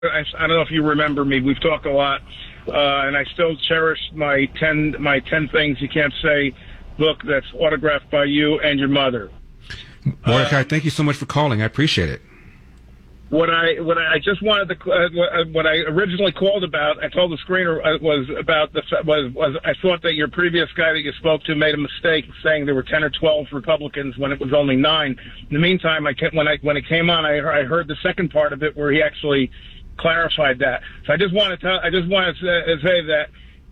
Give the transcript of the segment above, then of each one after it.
I don't know if you remember me. We've talked a lot, and I still cherish my 10 things you can't say book that's autographed by you and your mother. Mordecai, thank you so much for calling. I appreciate it. What I just wanted to what I originally called about, I told the screener was about was I thought that your previous guy that you spoke to made a mistake saying there were 10 or 12 Republicans when it was only 9. In the meantime, when it came on, I heard the second part of it where he actually clarified that. So I just want to say that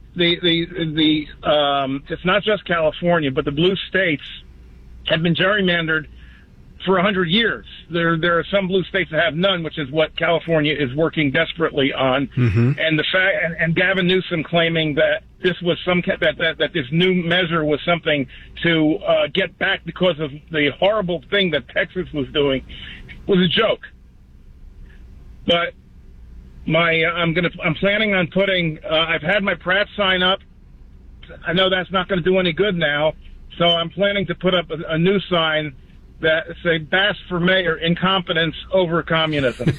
it's not just California, but the blue states have been gerrymandered for 100 years. There are some blue states that have none, which is what California is working desperately on. Mm-hmm. And the fact, and Gavin Newsom claiming that this was that this new measure was something to get back because of the horrible thing that Texas was doing was a joke. But I'm planning on putting. I've had my Pratt sign up. I know that's not going to do any good now, so I'm planning to put up a new sign that say "Bass for Mayor: Incompetence over Communism."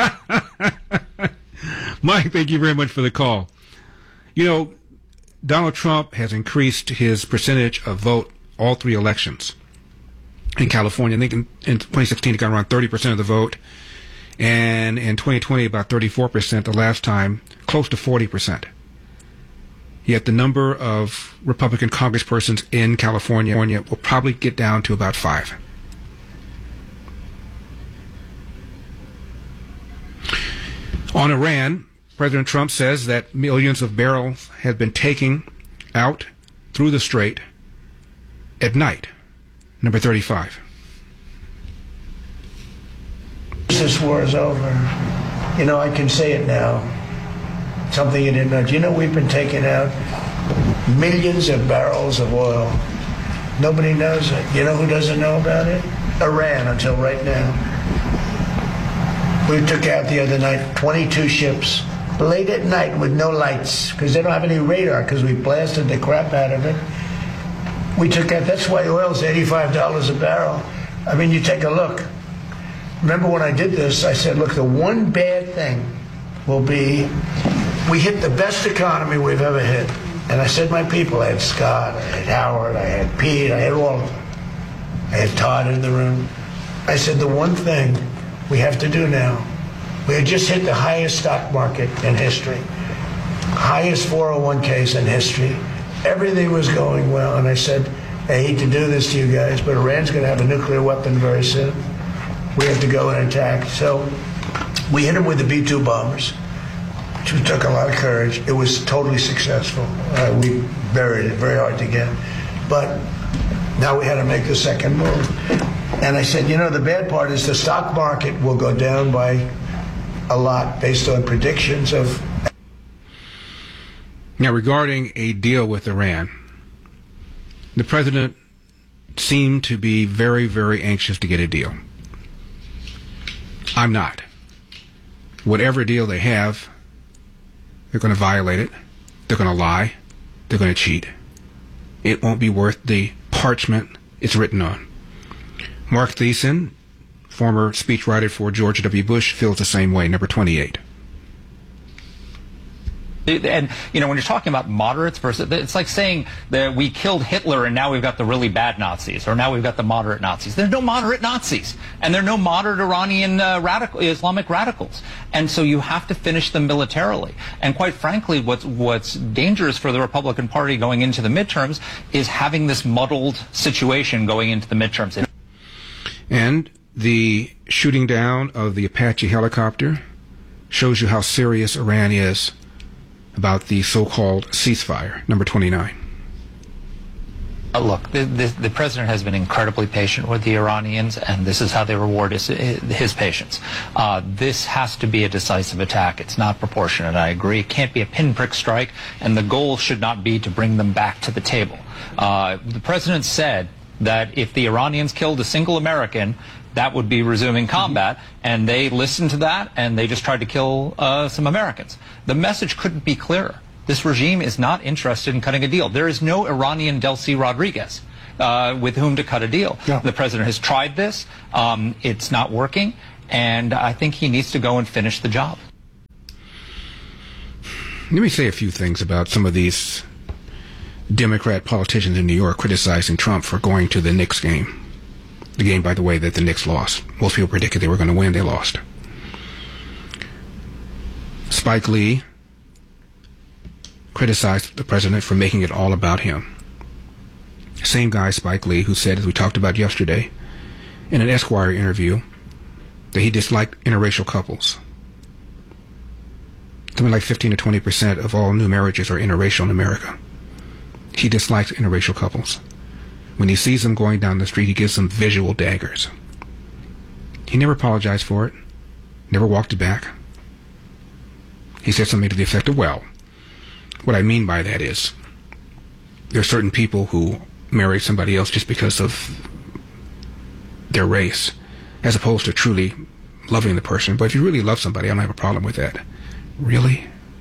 Mike, thank you very much for the call. You know, Donald Trump has increased his percentage of vote all 3 elections in California. I think in 2016 he got around 30% of the vote, and in 2020 about 34%. The last time, close to 40%. Yet the number of Republican congresspersons in California will probably get down to about 5. On Iran, President Trump says that millions of barrels have been taken out through the strait at night. Number 35. This war is over. You know, I can say it now. Something you didn't know. Do you know we've been taking out millions of barrels of oil? Nobody knows it. You know who doesn't know about it? Iran, until right now. We took out the other night 22 ships late at night with no lights because they don't have any radar because we blasted the crap out of it. We took out, that's why oil's $85 a barrel. I mean, you take a look. Remember when I did this, I said, look, the one bad thing will be we hit the best economy we've ever hit. And I said, my people, I had Scott, I had Howard, I had Pete, I had all of them. I had Todd in the room. I said, the one thing we have to do now, we had just hit the highest stock market in history, highest 401ks in history. Everything was going well. And I said, I hate to do this to you guys, but Iran's going to have a nuclear weapon very soon. We have to go and attack. So we hit them with the B-2 bombers, which took a lot of courage. It was totally successful. We buried it, very hard to get. But now we had to make the second move. And I said, you know, the bad part is the stock market will go down by a lot based on predictions of... Now, regarding a deal with Iran, the president seemed to be very, very anxious to get a deal. I'm not. Whatever deal they have, they're going to violate it. They're going to lie. They're going to cheat. It won't be worth the parchment it's written on. Mark Thiessen, former speechwriter for George W. Bush, feels the same way. Number 28. And, you know, when you're talking about moderates versus, it's like saying that we killed Hitler and now we've got the really bad Nazis, or now we've got the moderate Nazis. There's no moderate Nazis, and there are no moderate Iranian Islamic radicals. And so you have to finish them militarily. And quite frankly, what's dangerous for the Republican Party going into the midterms is having this muddled situation going into the midterms. And the shooting down of the Apache helicopter shows you how serious Iran is about the so-called ceasefire. Number 29. Look, the president has been incredibly patient with the Iranians, and this is how they reward his patience. This has to be a decisive attack. It's not proportionate, I agree. It can't be a pinprick strike, and the goal should not be to bring them back to the table. The president said that if the Iranians killed a single American, that would be resuming combat, and they listened to that, and they just tried to kill some Americans. The message couldn't be clearer. This regime is not interested in cutting a deal. There is no Iranian Delcy Rodriguez with whom to cut a deal. Yeah. The president has tried this. It's not working, and I think he needs to go and finish the job. Let me say a few things about some of these Democrat politicians in New York criticizing Trump for going to the Knicks game. The game, by the way, that the Knicks lost. Most people predicted they were going to win. They lost. Spike Lee criticized the president for making it all about him. Same guy, Spike Lee, who said, as we talked about yesterday, in an Esquire interview, that he disliked interracial couples. Something like 15 to 20% of all new marriages are interracial in America. He dislikes interracial couples. When he sees them going down the street, he gives them visual daggers. He never apologized for it, never walked it back. He said something to the effect of, well, what I mean by that is there are certain people who marry somebody else just because of their race, as opposed to truly loving the person. But if you really love somebody, I don't have a problem with that. Really?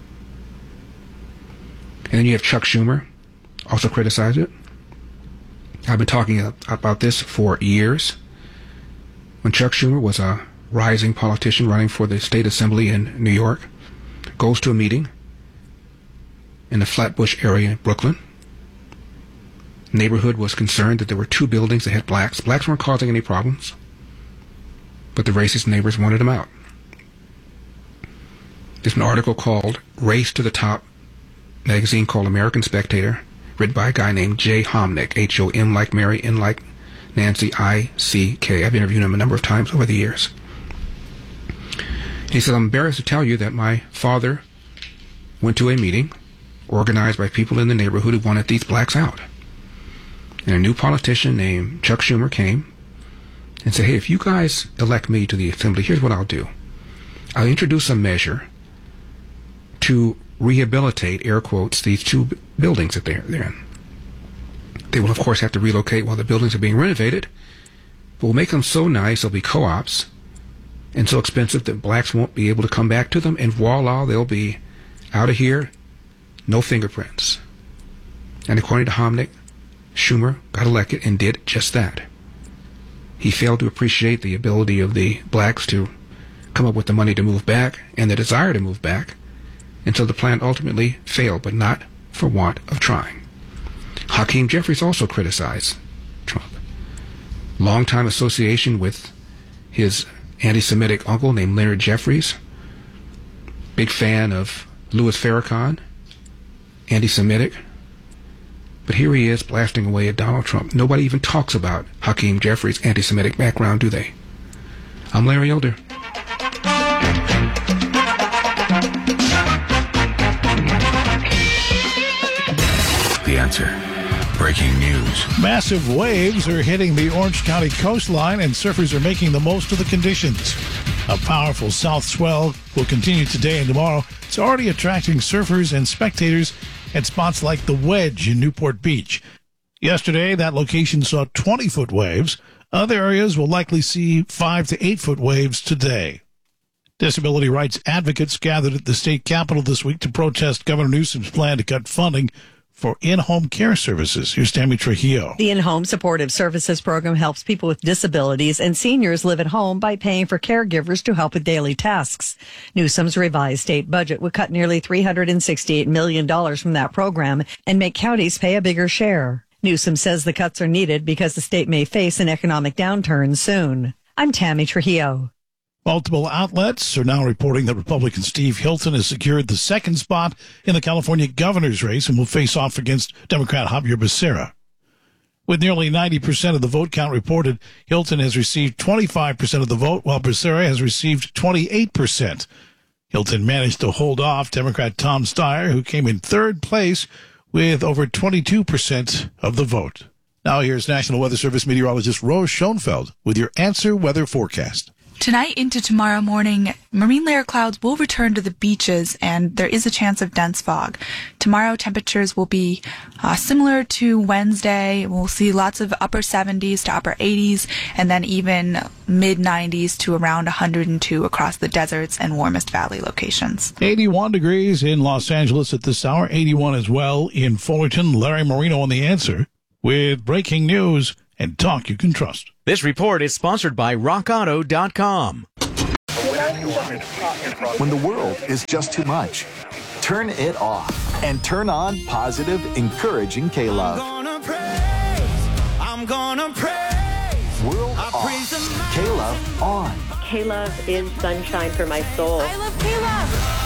And then you have Chuck Schumer, also criticized it. I've been talking about this for years. When Chuck Schumer was a rising politician running for the state assembly in New York, goes to a meeting in the Flatbush area in Brooklyn. Neighborhood was concerned that there were 2 buildings that had blacks. Blacks weren't causing any problems, but the racist neighbors wanted them out. There's an article called Race to the Top, magazine called American Spectator, written by a guy named Jay Homnick, H-O-M like Mary, N like Nancy, I-C-K. I've interviewed him a number of times over the years. He said, I'm embarrassed to tell you that my father went to a meeting organized by people in the neighborhood who wanted these blacks out. And a new politician named Chuck Schumer came and said, hey, if you guys elect me to the assembly, here's what I'll do. I'll introduce a measure to rehabilitate, air quotes, these 2 buildings that they're in. They will, of course, have to relocate while the buildings are being renovated, but we'll make them so nice, they'll be co-ops, and so expensive that blacks won't be able to come back to them, and voila, they'll be out of here, no fingerprints. And according to Homnick, Schumer got elected and did just that. He failed to appreciate the ability of the blacks to come up with the money to move back and the desire to move back, and so the plan ultimately failed, but not for want of trying. Hakeem Jeffries also criticized Trump. Longtime association with his anti-Semitic uncle named Leonard Jeffries. Big fan of Louis Farrakhan, anti-Semitic. But here he is blasting away at Donald Trump. Nobody even talks about Hakeem Jeffries' anti-Semitic background, do they? I'm Larry Elder. The Answer. Breaking news. Massive waves are hitting the Orange County coastline, and surfers are making the most of the conditions. A powerful south swell will continue today and tomorrow. It's already attracting surfers and spectators at spots like the Wedge in Newport Beach. Yesterday, that location saw 20-foot waves. Other areas will likely see 5 to 8-foot waves today. Disability rights advocates gathered at the state capitol this week to protest Governor Newsom's plan to cut funding for in-home care services. Here's Tammy Trujillo. The In-Home Supportive Services program helps people with disabilities and seniors live at home by paying for caregivers to help with daily tasks. Newsom's revised state budget would cut nearly $368 million from that program and make counties pay a bigger share. Newsom says the cuts are needed because the state may face an economic downturn soon. I'm Tammy Trujillo. Multiple outlets are now reporting that Republican Steve Hilton has secured the second spot in the California governor's race and will face off against Democrat Javier Becerra. With nearly 90% of the vote count reported, Hilton has received 25% of the vote, while Becerra has received 28%. Hilton managed to hold off Democrat Tom Steyer, who came in third place with over 22% of the vote. Now here's National Weather Service meteorologist Rose Schoenfeld with your Answer Weather Forecast. Tonight into tomorrow morning, marine layer clouds will return to the beaches, and there is a chance of dense fog. Tomorrow, temperatures will be similar to Wednesday. We'll see lots of upper 70s to upper 80s, and then even mid 90s to around 102 across the deserts and warmest valley locations. 81 degrees in Los Angeles at this hour, 81 as well in Fullerton. Larry Marino on The Answer with breaking news and talk you can trust. This report is sponsored by RockAuto.com. When the world is just too much turn it off and turn on positive, encouraging K-Love. I'm gonna praise. World off. K-Love on. K-Love is sunshine for my soul. I love K-Love.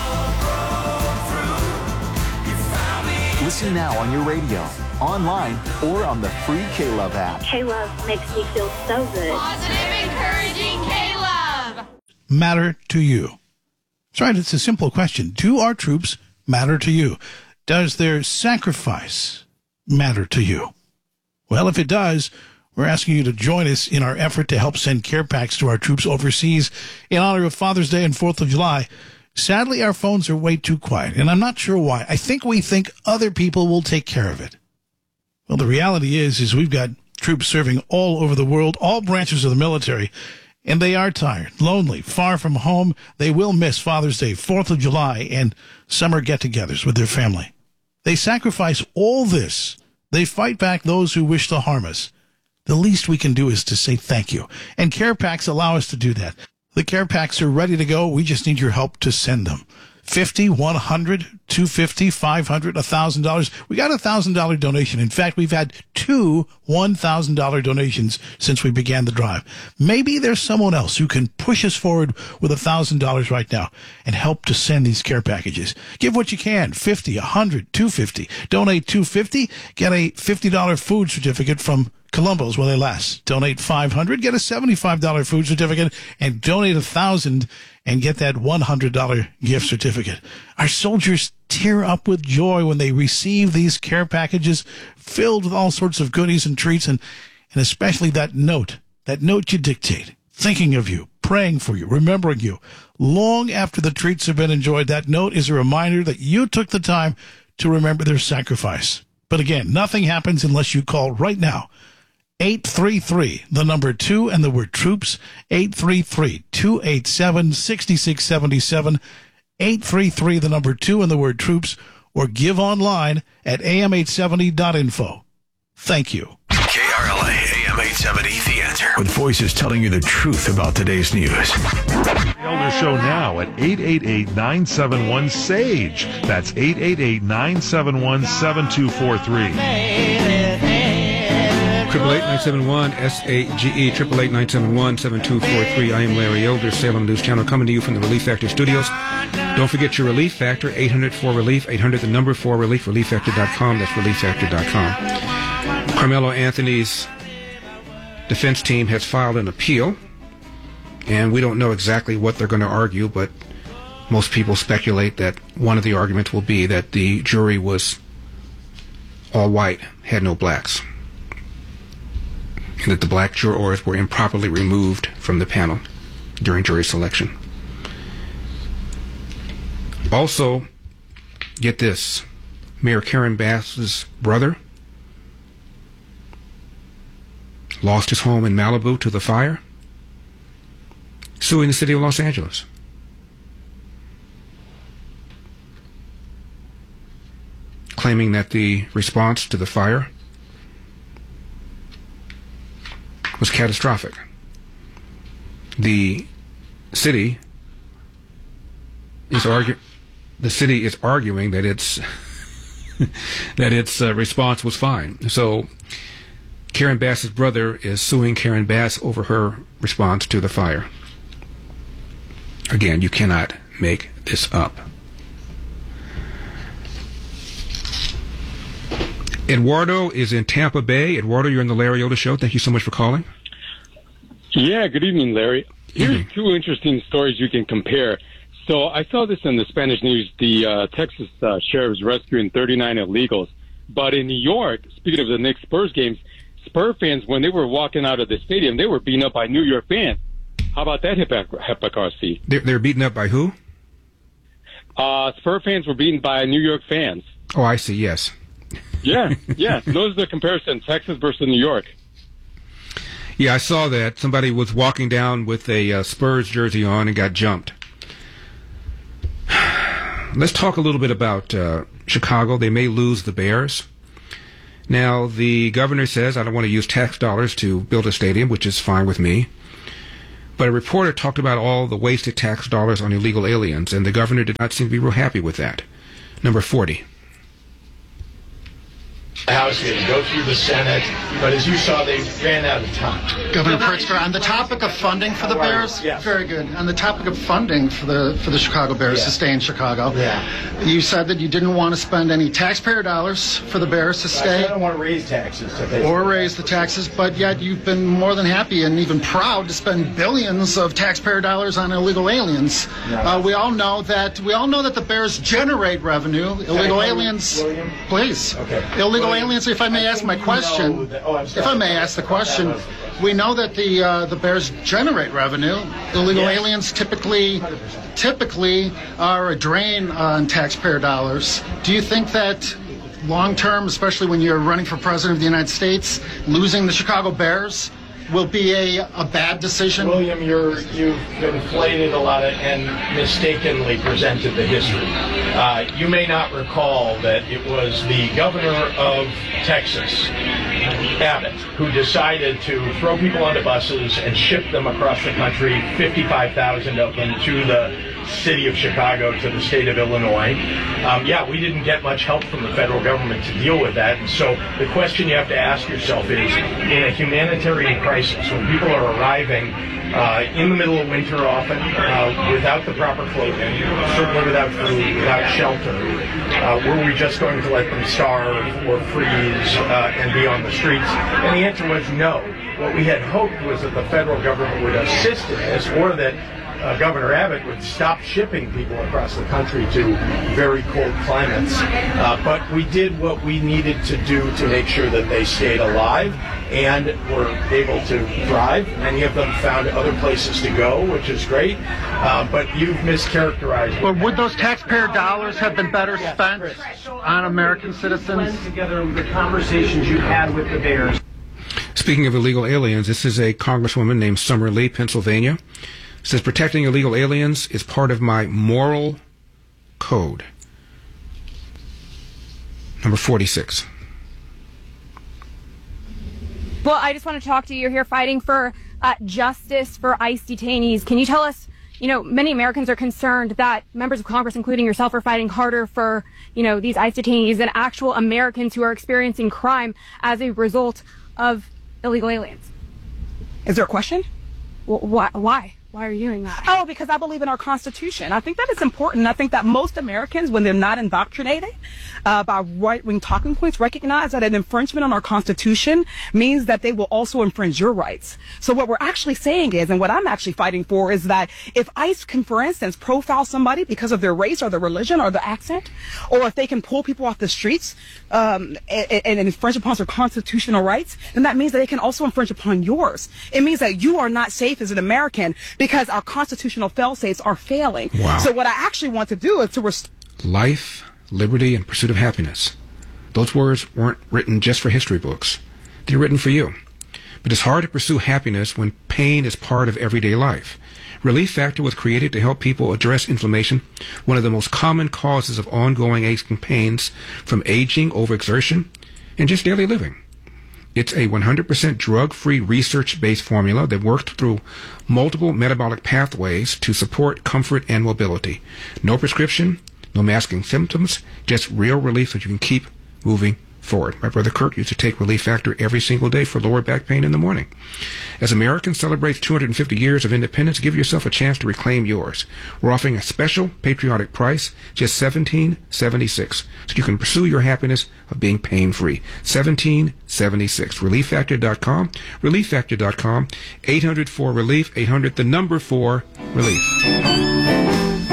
Listen now on your radio, online, or on the free K-Love app. K-Love makes me feel so good. Positive, encouraging K-Love. Matter to you? That's right, it's a simple question. Do our troops matter to you? Does their sacrifice matter to you? Well, if it does, we're asking you to join us in our effort to help send care packs to our troops overseas in honor of Father's Day and 4th of July. Sadly, our phones are way too quiet, and I'm not sure why. I think we think other people will take care of it. Well, the reality is we've got troops serving all over the world, all branches of the military, and they are tired, lonely, far from home. They will miss Father's Day, 4th of July, and summer get-togethers with their family. They sacrifice all this. They fight back those who wish to harm us. The least we can do is to say thank you, and care packs allow us to do that. The care packs are ready to go. We just need your help to send them. $50, $100, $250, $500, $1,000. We got a $1,000 donation. In fact, we've had 2 $1,000 donations since we began the drive. Maybe there's someone else who can push us forward with $1,000 right now and help to send these care packages. Give what you can. $50, $100, $250. Donate $250. Get a $50 food certificate from Columbo's while they last. Donate $500, get a $75 food certificate, and donate $1,000 and get that $100 gift certificate. Our soldiers tear up with joy when they receive these care packages filled with all sorts of goodies and treats, and especially that note you dictate, thinking of you, praying for you, remembering you. Long after the treats have been enjoyed, that note is a reminder that you took the time to remember their sacrifice. But again, nothing happens unless you call right now. 833, the number 2 and the word troops, 833-287-6677, 833, the number 2 and the word troops, or give online at am870.info. Thank you. KRLA AM 870, The Answer. With voices telling you the truth about today's news. Elder Show now at 888-971-SAGE. That's 888-971-7243. 888-971-SAGE, 888-971-7243. I am Larry Elder, Salem News Channel, coming to you from the Relief Factor studios. Don't forget your Relief Factor, 800-4RELIEF, 800 the number 4RELIEF, ReliefFactor.com. That's ReliefFactor.com. Carmelo Anthony's defense team has filed an appeal, and we don't know exactly what they're going to argue, but most people speculate that one of the arguments will be that the jury was all white, had no blacks, and that the black jurors were improperly removed from the panel during jury selection. Also, get this, Mayor Karen Bass's brother lost his home in Malibu to the fire, suing the city of Los Angeles. Claiming that the response to the fire was catastrophic. The city is arguing that its response was fine. So Karen Bass's brother is suing Karen Bass over her response to the fire. Again, you cannot make this up. Eduardo is in Tampa Bay. Eduardo, you're in the Larry Elder Show. Thank you so much for calling. Yeah, good evening, Larry. Here's two interesting stories you can compare. So I saw this in the Spanish news. The Texas sheriff is rescuing 39 illegals. But in New York, speaking of the Knicks Spurs games, Spur fans, when they were walking out of the stadium, they were beaten up by New York fans. How about that hypocrisy? They're beaten up by who? Spur fans were beaten by New York fans. Oh, I see, yes. Yeah. Those are the comparison, Texas versus New York. Yeah, I saw that. Somebody was walking down with a Spurs jersey on and got jumped. Let's talk a little bit about Chicago. They may lose the Bears. Now, the governor says, I don't want to use tax dollars to build a stadium, which is fine with me. But a reporter talked about all the wasted tax dollars on illegal aliens, and the governor did not seem to be real happy with that. Number 40. The House didn't go through the Senate, but as you saw, they ran out of time. Governor Pritzker, on the topic of funding for the Bears, very good. On the topic of funding for the Chicago Bears to stay in Chicago, you said that you didn't want to spend any taxpayer dollars for the Bears to stay. I don't want to raise taxes. Or raise the taxes, but yet you've been more than happy and even proud to spend billions of taxpayer dollars on illegal aliens. No. We all know that the Bears generate revenue. Illegal aliens, William? Please. Okay. Illegal aliens, if I may ask my question, if I may ask the question, we know that the Bears generate revenue. Illegal aliens typically are a drain on taxpayer dollars. Do you think that long term, especially when you're running for president of the United States, losing the Chicago Bears will be a bad decision? William, you've inflated a lot and mistakenly presented the history. You may not recall that it was the governor of Texas, Abbott, who decided to throw people onto buses and ship them across the country, 55,000 of them, to the city of Chicago, to the state of Illinois. We didn't get much help from the federal government to deal with that. And so the question you have to ask yourself is, in a humanitarian crisis, when people are arriving in the middle of winter often, without the proper clothing, certainly without food, without shelter, were we just going to let them starve or freeze and be on the streets? And the answer was no. What we had hoped was that the federal government would assist in this, or that Governor Abbott would stop shipping people across the country to very cold climates. But we did what we needed to do to make sure that they stayed alive and were able to thrive. Many of them found other places to go, which is great. But you've mischaracterized it. But would those taxpayer dollars have been better spent on American citizens? Together the conversations you had with the Bears. Speaking of illegal aliens, this is a congresswoman named Summer Lee, Pennsylvania. Says protecting illegal aliens is part of my moral code. Number 46. Well, I just want to talk to you. You're here fighting for justice for ICE detainees. Can you tell us, many Americans are concerned that members of Congress, including yourself, are fighting harder for, these ICE detainees than actual Americans who are experiencing crime as a result of illegal aliens. Is there a question? Why? Why are you doing that? Oh, because I believe in our Constitution. I think that it's important. I think that most Americans, when they're not indoctrinated by right-wing talking points, recognize that an infringement on our Constitution means that they will also infringe your rights. So what we're actually saying is, and what I'm actually fighting for, is that if ICE can, for instance, profile somebody because of their race or their religion or their accent, or if they can pull people off the streets and infringe upon their constitutional rights, then that means that they can also infringe upon yours. It means that you are not safe as an American because our constitutional fail-safes are failing. Wow. So what I actually want to do is to life, liberty, and pursuit of happiness. Those words weren't written just for history books. They're written for you. But it's hard to pursue happiness when pain is part of everyday life. Relief Factor was created to help people address inflammation, one of the most common causes of ongoing aches and pains from aging, overexertion, and just daily living. It's a 100% drug-free, research-based formula that worked through multiple metabolic pathways to support comfort and mobility. No prescription, no masking symptoms, just real relief so you can keep moving forward. My brother Kurt used to take Relief Factor every single day for lower back pain in the morning. As America celebrates 250 years of independence, give yourself a chance to reclaim yours. We're offering a special patriotic price, just $17.76, so you can pursue your happiness of being pain-free. $17.76. ReliefFactor.com. ReliefFactor.com. 800-4-RELIEF. 800-4-RELIEF.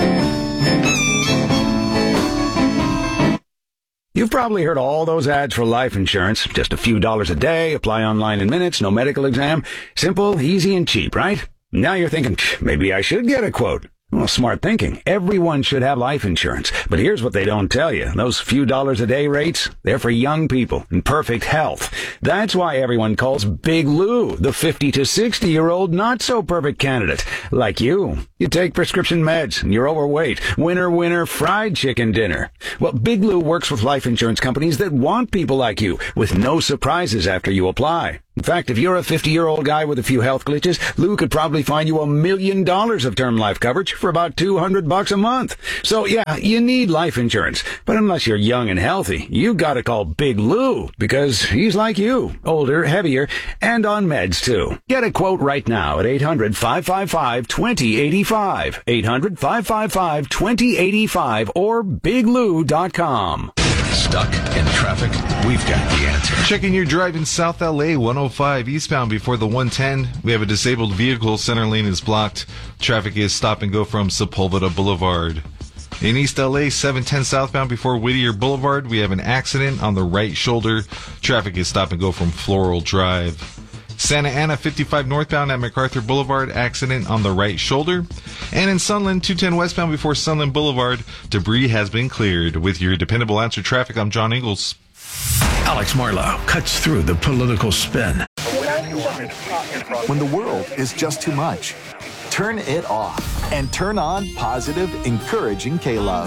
You've probably heard all those ads for life insurance. Just a few dollars a day, apply online in minutes, no medical exam. Simple, easy, and cheap, right? Now you're thinking, maybe I should get a quote. Well, smart thinking. Everyone should have life insurance. But here's what they don't tell you. Those few dollars a day rates, they're for young people in perfect health. That's why everyone calls Big Lou the 50 to 60-year-old not-so-perfect candidate. Like you. You take prescription meds and you're overweight. Winner, winner, fried chicken dinner. Well, Big Lou works with life insurance companies that want people like you with no surprises after you apply. In fact, if you're a 50-year-old guy with a few health glitches, Lou could probably find you $1 million of term life coverage for about $200 a month. So yeah, you need life insurance. But unless you're young and healthy, you gotta call Big Lou, because he's like you, older, heavier, and on meds too. Get a quote right now at 800-555-2085. 800-555-2085 or biglou.com. Stuck in traffic? We've got the answer. Checking your drive in South LA, 105 eastbound before the 110. We have a disabled vehicle. Center lane is blocked. Traffic is stop and go from Sepulveda Boulevard. In East LA, 710 southbound before Whittier Boulevard, we have an accident on the right shoulder. Traffic is stop and go from Floral Drive. Santa Ana 55 northbound at MacArthur Boulevard, accident on the right shoulder. And in Sunland, 210 westbound before Sunland Boulevard, debris has been cleared. With your dependable answer traffic, I'm John Ingles. Alex Marlowe cuts through the political spin. When the world is just too much, turn it off and turn on positive, encouraging K-Love.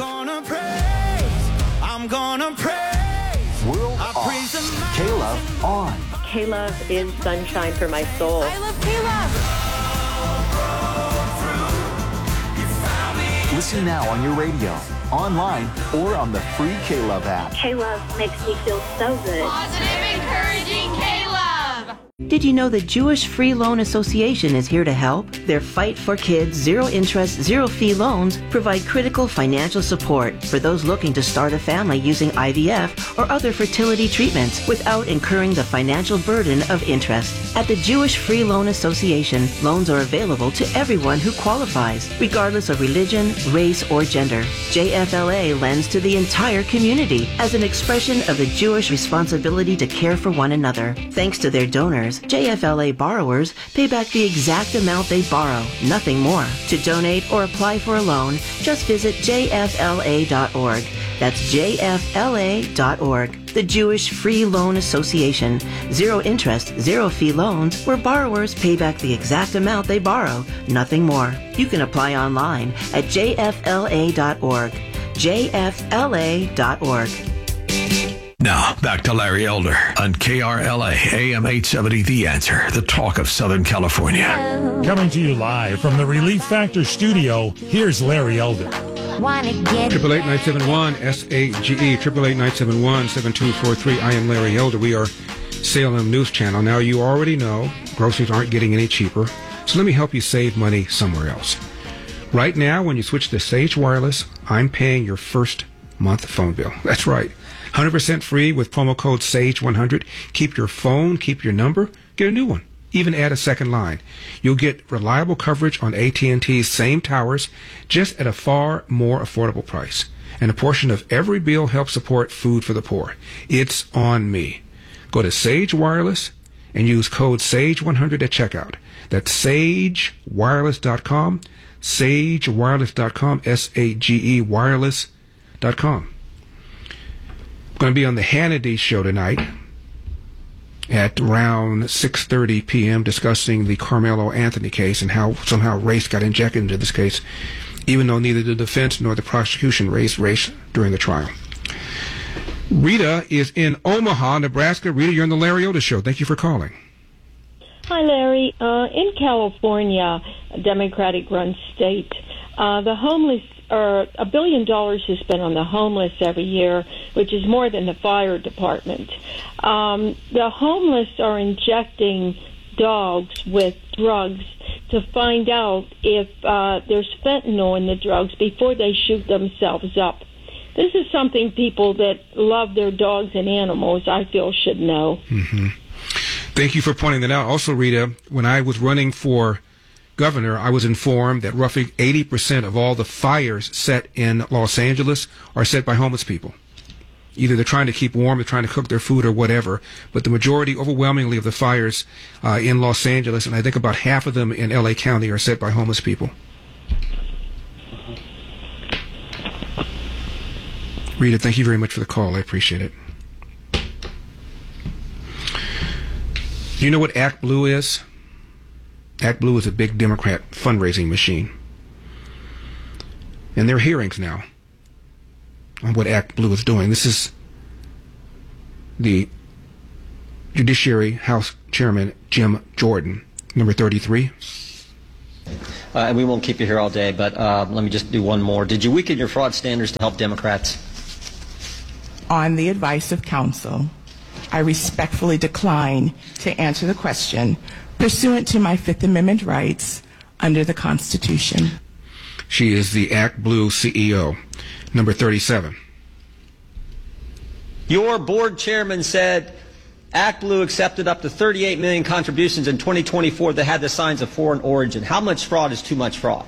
I'm gonna praise. World off. K-Love on. K-Love is sunshine for my soul. I love K-Love. Listen now on your radio, online, or on the free K-Love app. K-Love makes me feel so good. Positive, encouraging K-Love. Did you know the Jewish Free Loan Association is here to help? Their Fight for Kids zero-interest, zero-fee loans provide critical financial support for those looking to start a family using IVF or other fertility treatments without incurring the financial burden of interest. At the Jewish Free Loan Association, loans are available to everyone who qualifies, regardless of religion, race, or gender. JFLA lends to the entire community as an expression of the Jewish responsibility to care for one another. Thanks to their donors, JFLA borrowers pay back the exact amount they borrow, nothing more. To donate or apply for a loan, just visit jfla.org. That's jfla.org. The Jewish Free Loan Association. Zero interest, zero fee loans where borrowers pay back the exact amount they borrow, nothing more. You can apply online at jfla.org. jfla.org. Now, back to Larry Elder on KRLA AM 870 The Answer, the talk of Southern California. Coming to you live from the Relief Factor studio, here's Larry Elder. 888-971-SAGE, 888-971-7243. I am Larry Elder. We are Salem News Channel. Now, you already know groceries aren't getting any cheaper, so let me help you save money somewhere else. Right now, when you switch to Sage Wireless, I'm paying your first month phone bill. That's right. 100% free with promo code SAGE100. Keep your phone, keep your number, get a new one. Even add a second line. You'll get reliable coverage on AT&T's same towers, just at a far more affordable price. And a portion of every bill helps support food for the poor. It's on me. Go to Sage Wireless and use code SAGE100 at checkout. That's SageWireless.com, SageWireless.com, S-A-G-E Wireless.com. I'm going to be on the Hannity Show tonight at around 6:30 p.m. discussing the Carmelo Anthony case and how somehow race got injected into this case, even though neither the defense nor the prosecution raised race during the trial. Rita is in Omaha, Nebraska. Rita, you're on the Larry Elder Show. Thank you for calling. Hi, Larry. In California, a Democratic-run state, the homeless $1 billion is spent on the homeless every year, which is more than the fire department. The homeless are injecting dogs with drugs to find out if there's fentanyl in the drugs before they shoot themselves up. This is something people that love their dogs and animals, I feel, should know. Mm-hmm. Thank you for pointing that out. Also, Rita, when I was running for governor, I was informed that roughly 80% of all the fires set in Los Angeles are set by homeless people. Either they're trying to keep warm, they're trying to cook their food or whatever, but the majority, overwhelmingly, of the fires in Los Angeles, and I think about half of them in L.A. County, are set by homeless people. Rita, thank you very much for the call. I appreciate it. Do you know what Act Blue is? Act Blue is a big Democrat fundraising machine. And there are hearings now on what Act Blue is doing. This is the Judiciary House Chairman Jim Jordan. Number 33. And we won't keep you here all day, but let me just do one more. Did you weaken your fraud standards to help Democrats? On the advice of counsel, I respectfully decline to answer the question pursuant to my Fifth Amendment rights under the Constitution. She is the Act Blue CEO. Number 37. Your board chairman said Act Blue accepted up to 38 million contributions in 2024 that had the signs of foreign origin. How much fraud is too much fraud?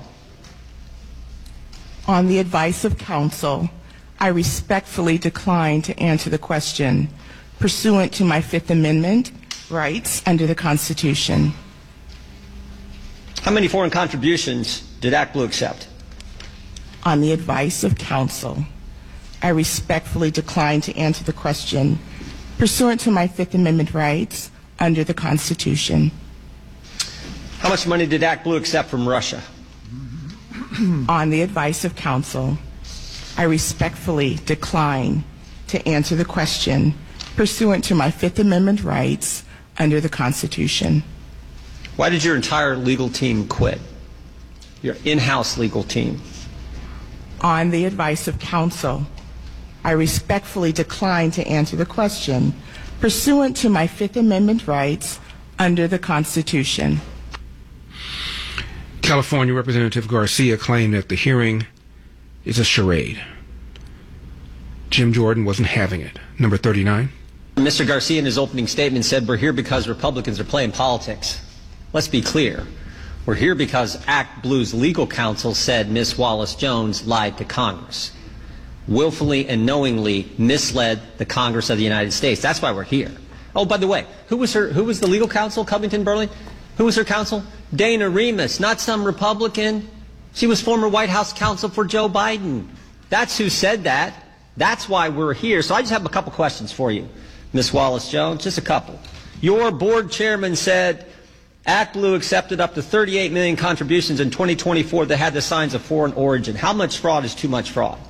On the advice of counsel, I respectfully decline to answer the question pursuant to my Fifth Amendment rights under the Constitution. How many foreign contributions did Act Blue accept? On the advice of counsel, I respectfully decline to answer the question pursuant to my Fifth Amendment rights under the Constitution. How much money did Act Blue accept from Russia? On the advice of counsel, I respectfully decline to answer the question pursuant to my Fifth Amendment rights under the Constitution. Why did your entire legal team quit? Your in-house legal team? On the advice of counsel, I respectfully decline to answer the question pursuant to my Fifth Amendment rights under the Constitution. California Representative Garcia claimed that the hearing is a charade. Jim Jordan wasn't having it. Number 39. Mr. Garcia in his opening statement said we're here because Republicans are playing politics. Let's be clear. We're here because Act Blue's legal counsel said Ms. Wallace Jones lied to Congress, willfully and knowingly misled the Congress of the United States. That's why we're here. Oh, by the way, who was the legal counsel, Covington Burling? Who was her counsel? Dana Remus, not some Republican. She was former White House counsel for Joe Biden. That's who said that. That's why we're here. So I just have a couple questions for you, Ms. Wallace Jones, just a couple. Your board chairman said Act Blue accepted up to 38 million contributions in 2024 that had the signs of foreign origin. How much fraud is too much fraud?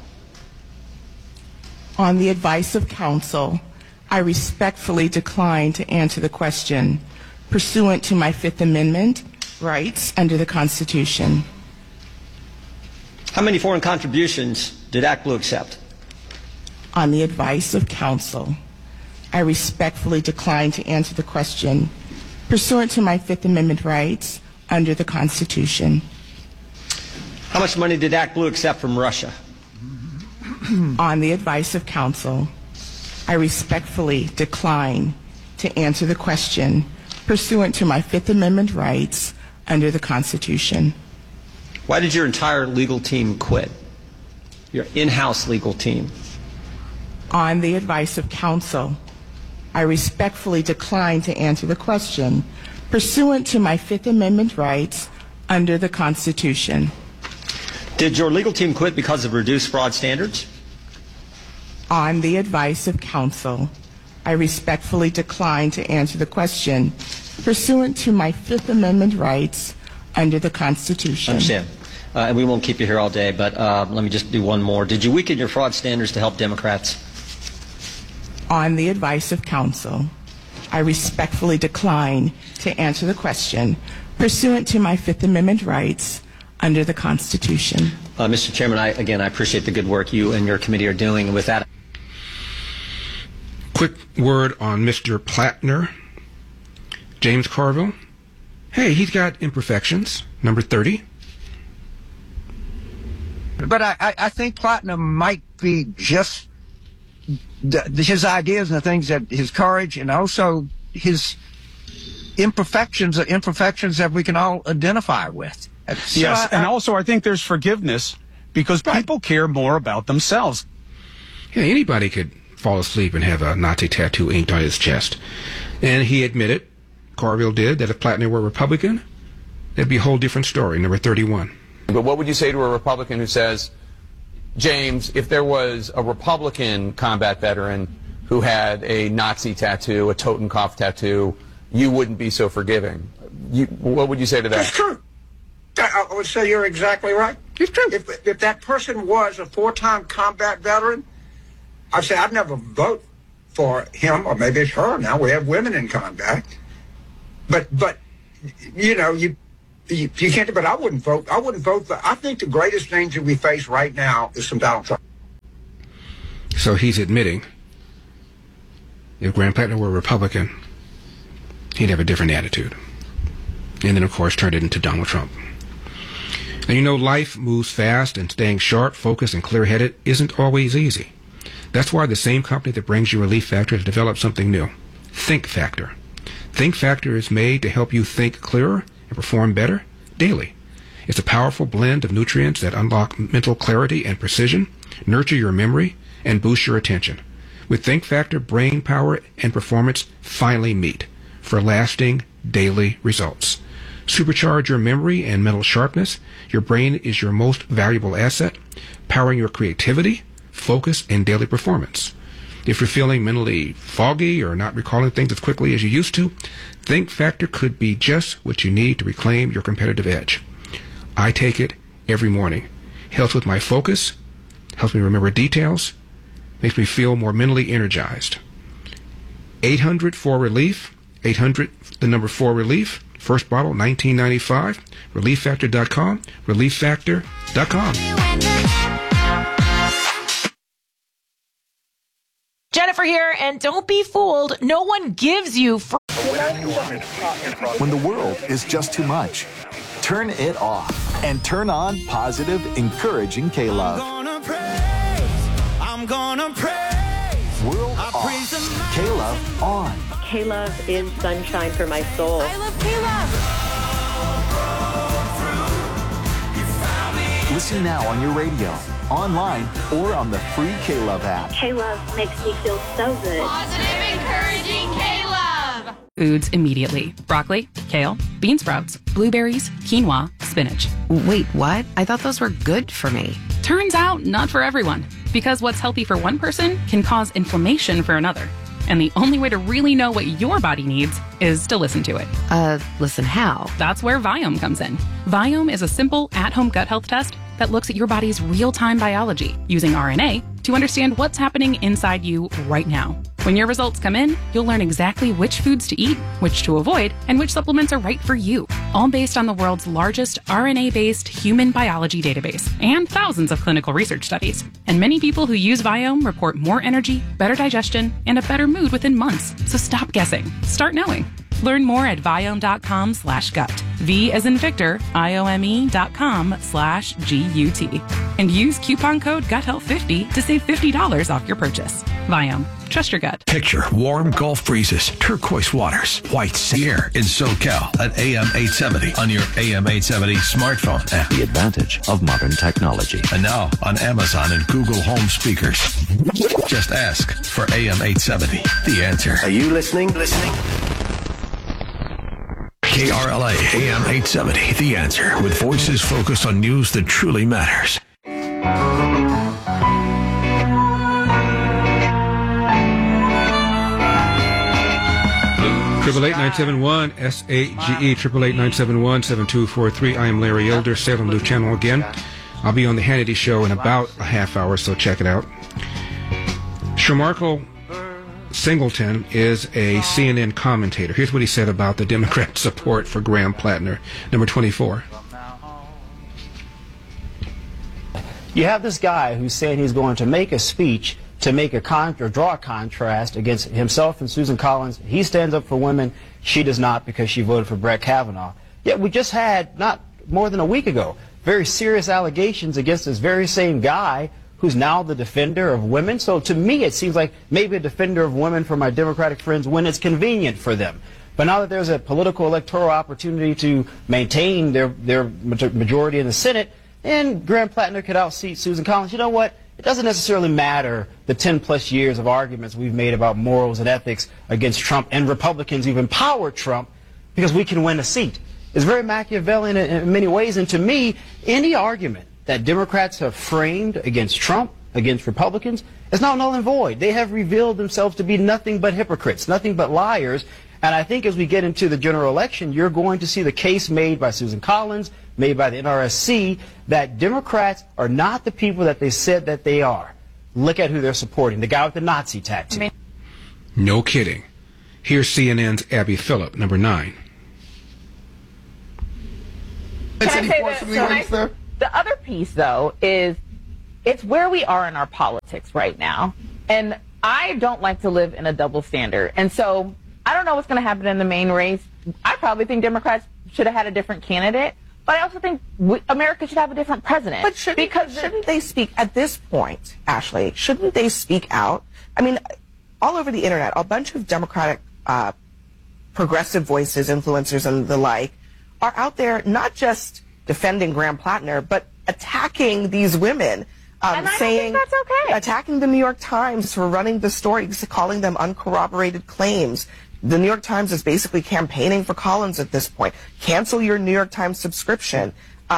On the advice of counsel, I respectfully decline to answer the question pursuant to my Fifth Amendment rights under the Constitution. How many foreign contributions did Act Blue accept? On the advice of counsel, I respectfully decline to answer the question pursuant to my Fifth Amendment rights under the Constitution. How much money did Act Blue accept from Russia? On the advice of counsel, I respectfully decline to answer the question pursuant to my Fifth Amendment rights under the Constitution. Why did your entire legal team quit? Your in-house legal team? On the advice of counsel, I respectfully decline to answer the question pursuant to my Fifth Amendment rights under the Constitution. Did your legal team quit because of reduced fraud standards? On the advice of counsel, I respectfully decline to answer the question pursuant to my Fifth Amendment rights under the Constitution. I understand. And we won't keep you here all day, but let me just do one more. Did you weaken your fraud standards to help Democrats? On the advice of counsel, I respectfully decline to answer the question pursuant to my Fifth Amendment rights under the Constitution. Mr. Chairman, I appreciate the good work you and your committee are doing. And with that, quick word on Mr. Plattner. James Carville. Hey, he's got imperfections. Number 30. But I think Platinum might be just his ideas and the things that his courage and also his imperfections are imperfections that we can all identify with. So yes, and also I think there's forgiveness because people care more about themselves. Yeah, anybody could fall asleep and have a Nazi tattoo inked on his chest. And he admitted, Carville did, that if Plattner were Republican, that'd be a whole different story. Number 31. But what would you say to a Republican who says, James, if there was a Republican combat veteran who had a Nazi tattoo, a Totenkopf tattoo, you wouldn't be so forgiving? What would you say to that? It's true. I would say you're exactly right. It's true. If that person was a 4-time combat veteran, I'd say I'd never vote for him, or maybe it's her. Now we have women in combat. But you know, you can't. But I wouldn't vote. I wouldn't vote for. I think the greatest danger we face right now is from Donald Trump. So he's admitting if Graham Plattner were a Republican, he'd have a different attitude. And then, of course, turned it into Donald Trump. And you know, life moves fast, and staying sharp, focused, and clear-headed isn't always easy. That's why the same company that brings you Relief Factor has developed something new, Think Factor. Think Factor is made to help you think clearer and perform better daily. It's a powerful blend of nutrients that unlock mental clarity and precision, nurture your memory, and boost your attention. With Think Factor, brain power and performance finally meet for lasting daily results. Supercharge your memory and mental sharpness. Your brain is your most valuable asset, powering your creativity, focus, and daily performance. If you're feeling mentally foggy or not recalling things as quickly as you used to, Think Factor could be just what you need to reclaim your competitive edge. I take it every morning. Helps with my focus, helps me remember details, makes me feel more mentally energized. 800-4-RELIEF, 800, the number 4-RELIEF, first bottle, $19.95, ReliefFactor.com, ReliefFactor.com. Jennifer here, and don't be fooled. No one gives you free. When the world is just too much, turn it off and turn on positive, encouraging K-Love. I'm gonna praise. World off. K-Love on. K-Love is sunshine for my soul. I love K-Love. Listen now on your radio, online, or on the free K-Love app. K-Love makes me feel so good. Positive, encouraging K-Love. Foods immediately. Broccoli, kale, bean sprouts, blueberries, quinoa, spinach. Wait, what? I thought those were good for me. Turns out, not for everyone. Because what's healthy for one person can cause inflammation for another. And the only way to really know what your body needs is to listen to it. Listen how? That's where Viome comes in. Viome is a simple, at-home gut health test that looks at your body's real-time biology using RNA to understand what's happening inside you right now. When your results come in, you'll learn exactly which foods to eat, which to avoid, and which supplements are right for you. All based on the world's largest RNA-based human biology database and thousands of clinical research studies. And many people who use Viome report more energy, better digestion, and a better mood within months. So stop guessing. Start knowing. Learn more at Viome.com/gut. V as in Victor, IOME.com/GUT. And use coupon code GUTHEALTH50 to save $50 off your purchase. Viome. Trust your gut. Picture warm Gulf breezes, turquoise waters, white sand. Here in SoCal at AM 870 on your AM 870 smartphone app. The advantage of modern technology. And now on Amazon and Google Home speakers. Just ask for AM 870. The answer. Are you listening? KRLA AM 870, The Answer, with voices focused on news that truly matters. 888-971 SAGE 888-971-7243. I am Larry Elder, Salem News Channel again. I'll be on the Hannity Show in about a half hour, so check it out. Shamarko Singleton is a CNN commentator. Here's what he said about the Democrat support for Graham Plattner, number 24. You have this guy who's saying he's going to make a speech to make a draw a contrast against himself and Susan Collins. He stands up for women. She does not, because she voted for Brett Kavanaugh. Yet we just had, not more than a week ago, very serious allegations against this very same guy who's now the defender of women. So to me, it seems like maybe a defender of women for my Democratic friends when it's convenient for them. But now that there's a political electoral opportunity to maintain their majority in the Senate, and Graham Plattner could outseat Susan Collins, you know what? It doesn't necessarily matter the 10-plus years of arguments we've made about morals and ethics against Trump, and Republicans who've empowered Trump, because we can win a seat. It's very Machiavellian in many ways, and to me, any argument that Democrats have framed against Trump, against Republicans, is now null and void. They have revealed themselves to be nothing but hypocrites, nothing but liars. And I think as we get into the general election, you're going to see the case made by Susan Collins, made by the NRSC, that Democrats are not the people that they said that they are. Look at who they're supporting, the guy with the Nazi tattoo. No kidding. Here's CNN's Abby Phillip, number 9. Can I say this? The other piece, though, is it's where we are in our politics right now. And I don't like to live in a double standard. And so I don't know what's going to happen in the main race. I probably think Democrats should have had a different candidate. But I also think America should have a different president. But shouldn't they speak at this point, Ashley? Shouldn't they speak out? I mean, all over the internet, a bunch of Democratic progressive voices, influencers, and the like are out there not just defending Graham Plattner, but attacking these women, saying that's okay. Attacking the New York Times for running the stories, calling them uncorroborated claims. The New York Times is basically campaigning for Collins at this point. Cancel your New York Times subscription.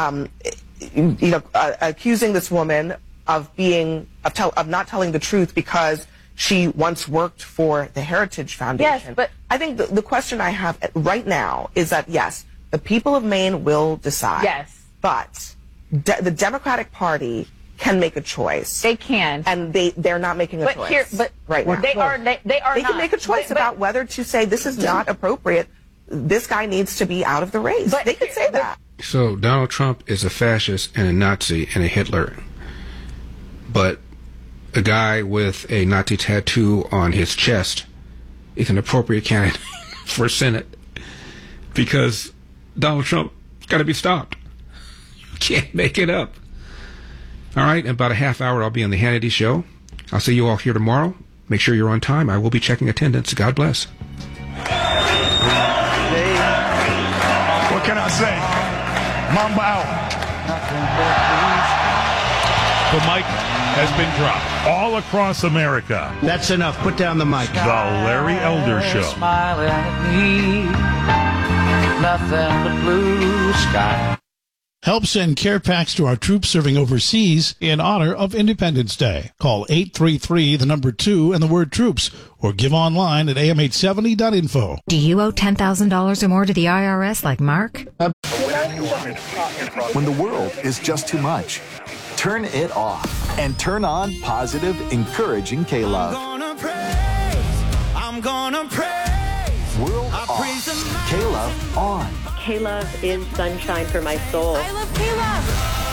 Accusing this woman of not telling the truth because she once worked for the Heritage Foundation. Yes, but I think the question I have right now is that, yes, the people of Maine will decide. Yes. But the Democratic Party can make a choice. They can. And they're not making a choice. Right now. They can make a choice about whether to say this is not appropriate. This guy needs to be out of the race. But they could say that. So Donald Trump is a fascist and a Nazi and a Hitler. But a guy with a Nazi tattoo on his chest is an appropriate candidate for Senate because Donald Trump got to be stopped. You can't make it up. All right, in about a half hour, I'll be on the Hannity Show. I'll see you all here tomorrow. Make sure you're on time. I will be checking attendance. God bless. What can I say? Mamba out. The mic has been dropped all across America. That's enough. Put down the mic. The Larry Elder Show. Smiling at me, nothing but blue sky. Help send care packs to our troops serving overseas in honor of Independence Day. Call 833-2 and the word troops, or give online at am870.info. Do you owe $10,000 or more to the IRS like Mark? When the world is just too much, turn it off and turn on positive, encouraging K-Love. I'm gonna praise. World off. K-Love on. K-Love is sunshine for my soul. I love K-Love.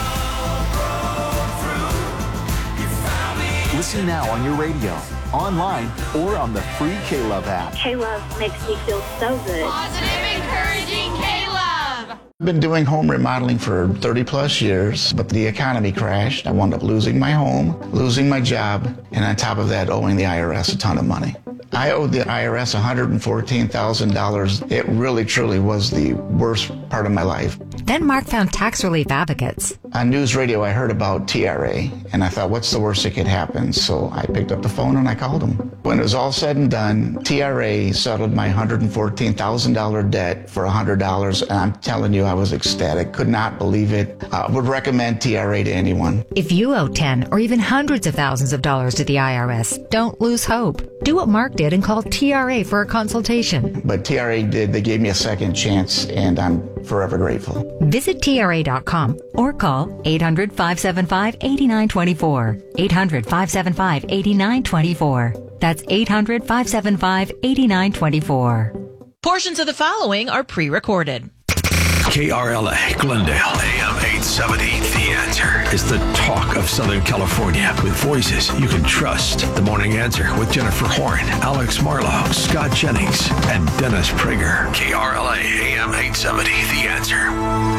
Listen now on your radio, online, or on the free K-Love app. K-Love makes me feel so good. Positive, encouraging K-Love. I've been doing home remodeling for 30 plus years, but the economy crashed. I wound up losing my home, losing my job, and on top of that, owing the IRS a ton of money. I owed the IRS $114,000. It really, truly was the worst part of my life. Then Mark found tax relief advocates. On news radio, I heard about TRA, and I thought, what's the worst that could happen? So I picked up the phone and I called them. When it was all said and done, TRA settled my $114,000 debt for $100, and I'm telling you, I was ecstatic. Could not believe it. Would recommend TRA to anyone. If you owe 10 or even hundreds of thousands of dollars to the IRS, don't lose hope. Do what Mark did and call TRA for a consultation. But TRA did. They gave me a second chance, and I'm forever grateful. Visit TRA.com or call 800-575-8924. 800-575-8924. That's 800-575-8924. Portions of the following are pre-recorded. KRLA, Glendale, AM 870. The Answer is the talk of Southern California with voices you can trust. The Morning Answer with Jennifer Horn, Alex Marlowe, Scott Jennings, and Dennis Prager. KRLA, AM 870. The Answer.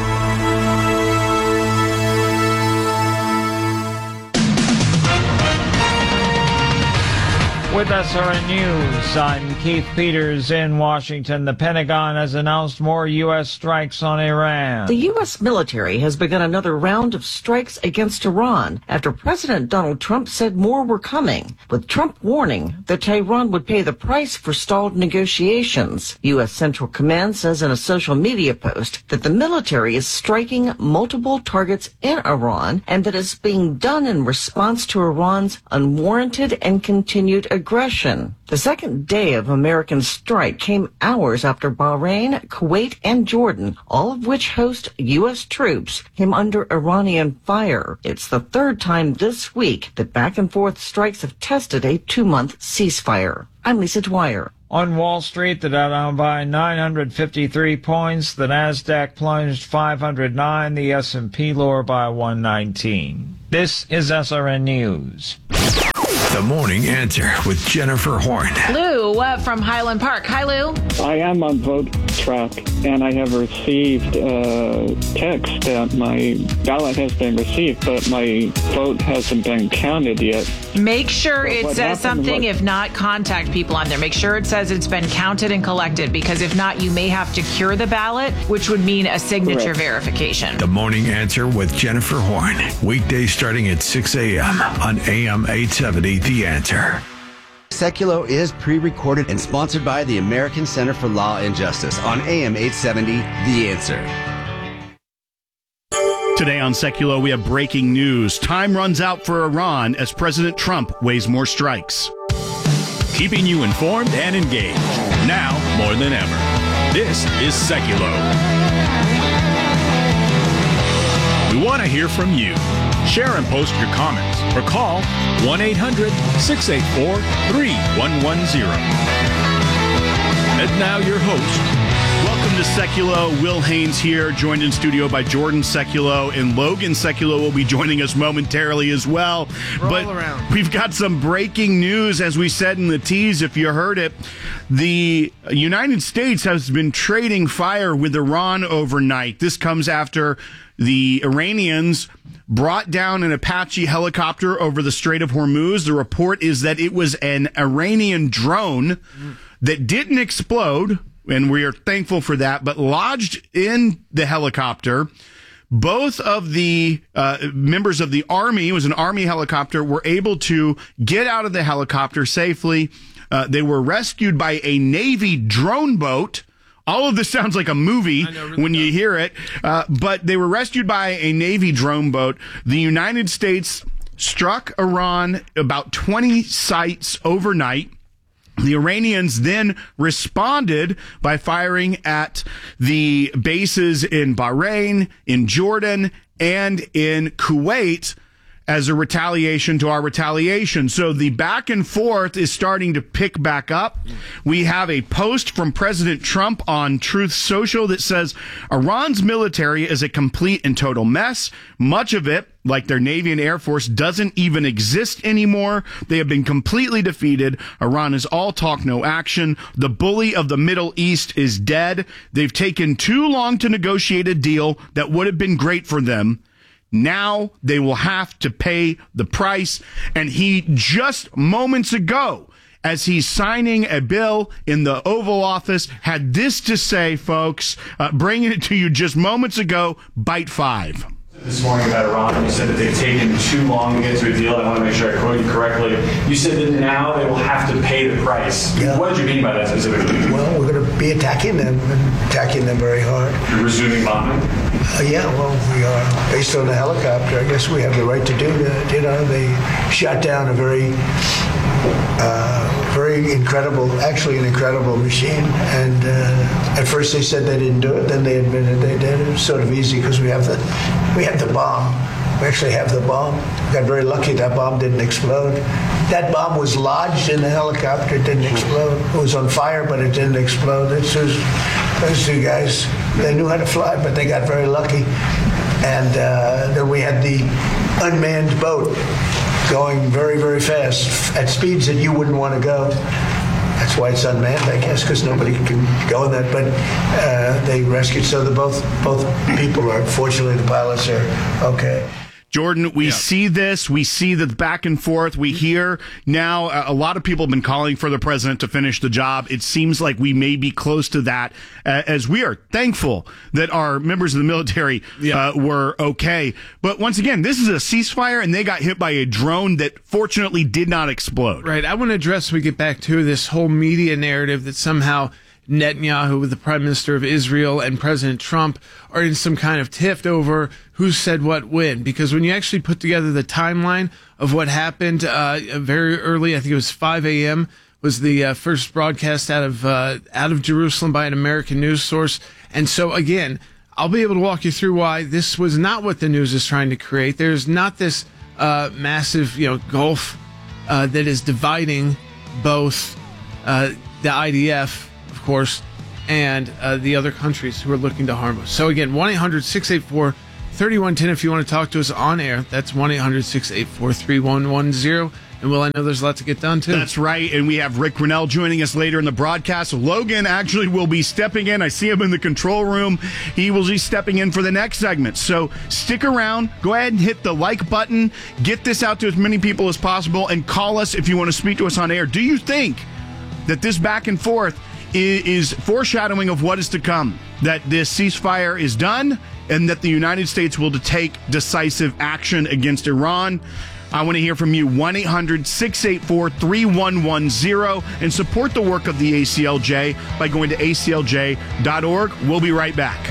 With SRN News, I'm Keith Peters in Washington. The Pentagon has announced more U.S. strikes on Iran. The U.S. military has begun another round of strikes against Iran after President Donald Trump said more were coming, with Trump warning that Tehran would pay the price for stalled negotiations. U.S. Central Command says in a social media post that the military is striking multiple targets in Iran and that it's being done in response to Iran's unwarranted and continued aggression aggression. The second day of American strike came hours after Bahrain, Kuwait, and Jordan, all of which host U.S. troops, came under Iranian fire. It's the third time this week that back-and-forth strikes have tested a 2-month ceasefire. I'm Lisa Dwyer. On Wall Street, the Dow down by 953 points, the Nasdaq plunged 509, the S&P lower by 119. This is SRN News. The Morning Answer with Jennifer Horn. Lou from Highland Park. Hi, Lou. I am on Vote Track, and I have received text that my ballot has been received, but my vote hasn't been counted yet. Make sure it says something. If not, contact people on there. Make sure it says it's been counted and collected, because if not, you may have to cure the ballot, which would mean a signature verification. The Morning Answer with Jennifer Horn. Weekdays starting at 6 a.m. on AM 870, The Answer. Seculo is pre-recorded and sponsored by the American Center for Law and Justice on AM 870, The Answer. Today on Seculo, we have breaking news. Time runs out for Iran as President Trump weighs more strikes. Keeping you informed and engaged, now more than ever. This is Seculo. We want to hear from you. Share and post your comments or call 1-800-684-3110. And now your host. Welcome to Seculo. Will Haynes here, joined in studio by Jordan Seculo, and Logan Seculo will be joining us momentarily as well. But we've got some breaking news, as we said in the tease, if you heard it. The United States has been trading fire with Iran overnight. This comes after the Iranians brought down an Apache helicopter over the Strait of Hormuz. The report is that it was an Iranian drone that didn't explode, and we are thankful for that, but lodged in the helicopter. Both of the members of the Army, it was an Army helicopter, were able to get out of the helicopter safely. They were rescued by a Navy drone boat. All of this sounds like a movie when you hear it, but they were rescued by a Navy drone boat. The United States struck Iran about 20 sites overnight. The Iranians then responded by firing at the bases in Bahrain, in Jordan, and in Kuwait as a retaliation to our retaliation. So the back and forth is starting to pick back up. We have a post from President Trump on Truth Social that says Iran's military is a complete and total mess. Much of it, like their Navy and Air Force, doesn't even exist anymore. They have been completely defeated. Iran is all talk, no action. The bully of the Middle East is dead. They've taken too long to negotiate a deal that would have been great for them. Now they will have to pay the price. And he just moments ago, as he's signing a bill in the Oval Office, had this to say, folks, bringing it to you just moments ago, bite 5. This morning about Iran, you said that they've taken too long to get to a deal. I want to make sure I quote you correctly. You said that now they will have to pay the price. Yeah. What did you mean by that specifically? Well, we're going to be attacking them very hard. You're resuming bombing? Yeah, well, we are. Based on the helicopter, I guess we have the right to do that. You know, they shot down a very incredible, actually an incredible machine. And at first they said they didn't do it. Then they admitted they did. It was sort of easy because we have the bomb. We actually have the bomb. We got very lucky that bomb didn't explode. That bomb was lodged in the helicopter. It didn't explode. It was on fire, but it didn't explode. Those two guys, they knew how to fly, but they got very lucky. And then we had the unmanned boat going very, very fast at speeds that you wouldn't want to go. That's why it's unmanned, I guess, because nobody can go in that. But they rescued, so both people are, fortunately, the pilots are okay. Jordan, we see this. We see the back and forth. We hear now a lot of people have been calling for the president to finish the job. It seems like we may be close to that, as we are thankful that our members of the military were okay. But once again, this is a ceasefire, and they got hit by a drone that fortunately did not explode. Right. I want to address, we get back to this whole media narrative that somehow Netanyahu, the Prime Minister of Israel, and President Trump are in some kind of tiff over who said what when. Because when you actually put together the timeline of what happened very early, I think it was 5 a.m., was the first broadcast out of Jerusalem by an American news source. And so, again, I'll be able to walk you through why this was not what the news is trying to create. There's not this massive, gulf that is dividing both the IDF, of course, and the other countries who are looking to harm us. So again, 1-800-684-3110 if you want to talk to us on air. That's 1-800-684-3110. And, Will, I know there's a lot to get done, too. That's right, and we have Rick Grinnell joining us later in the broadcast. Logan actually will be stepping in. I see him in the control room. He will be stepping in for the next segment. So stick around. Go ahead and hit the like button. Get this out to as many people as possible, and call us if you want to speak to us on air. Do you think that this back and forth is foreshadowing of what is to come? That this ceasefire is done, and that the United States will take decisive action against Iran? I want to hear from you, 1-800-684-3110, and support the work of the ACLJ by going to aclj.org. We'll be right back.